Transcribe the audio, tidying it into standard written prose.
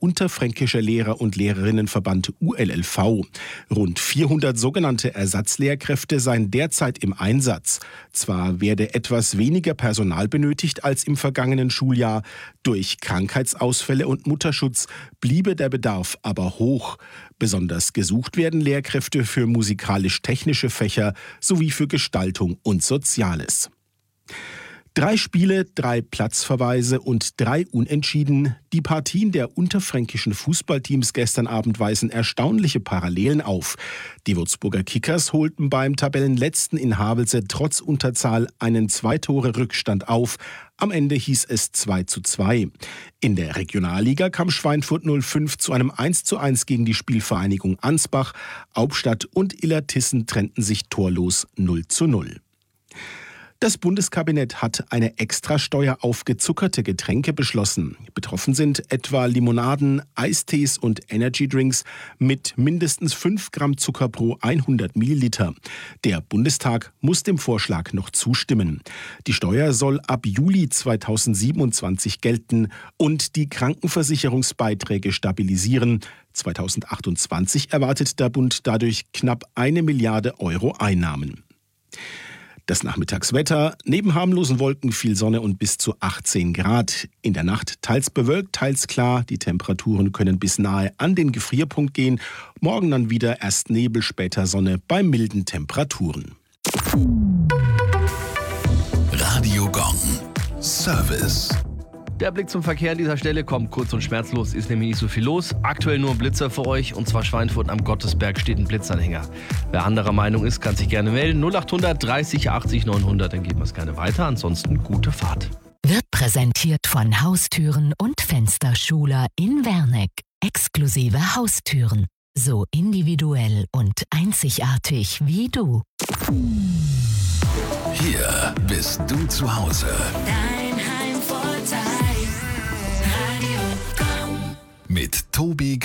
Unterfränkische Lehrer- und Lehrerinnenverband ULLV. Rund 400 sogenannte Ersatzlehrkräfte seien derzeit im Einsatz. Zwar werde etwas weniger Personal benötigt als im vergangenen Schuljahr, durch Krankheitsausfälle und Mutterschutz bliebe der Bedarf aber hoch. Besonders gesucht werden Lehrkräfte für musikalisch-technische Fächer sowie für Gestaltung und Soziales. 3 Spiele, 3 Platzverweise und 3 Unentschieden. Die Partien der unterfränkischen Fußballteams gestern Abend weisen erstaunliche Parallelen auf. Die Würzburger Kickers holten beim Tabellenletzten in Havelse trotz Unterzahl einen 2-Tore-Rückstand auf. Am Ende hieß es 2:2. In der Regionalliga kam Schweinfurt 05 zu einem 1:1 gegen die Spielvereinigung Ansbach. Hauptstadt und Illertissen trennten sich torlos 0:0. Das Bundeskabinett hat eine Extrasteuer auf gezuckerte Getränke beschlossen. Betroffen sind etwa Limonaden, Eistees und Energydrinks mit mindestens 5 Gramm Zucker pro 100 Milliliter. Der Bundestag muss dem Vorschlag noch zustimmen. Die Steuer soll ab Juli 2027 gelten und die Krankenversicherungsbeiträge stabilisieren. 2028 erwartet der Bund dadurch knapp 1 Milliarde Euro Einnahmen. Das Nachmittagswetter: neben harmlosen Wolken viel Sonne und bis zu 18 Grad. In der Nacht teils bewölkt, teils klar. Die Temperaturen können bis nahe an den Gefrierpunkt gehen. Morgen dann wieder erst Nebel, später Sonne bei milden Temperaturen. Radio Gong. Service. Der Blick zum Verkehr an dieser Stelle kommt kurz und schmerzlos, ist nämlich nicht so viel los. Aktuell nur ein Blitzer für euch, und zwar Schweinfurt am Gottesberg steht ein Blitzanhänger. Wer anderer Meinung ist, kann sich gerne melden. 0800 30 80 900, dann geben wir es gerne weiter. Ansonsten gute Fahrt. Wird präsentiert von Haustüren und Fensterschuler in Werneck. Exklusive Haustüren. So individuell und einzigartig wie du. Hier bist du zu Hause.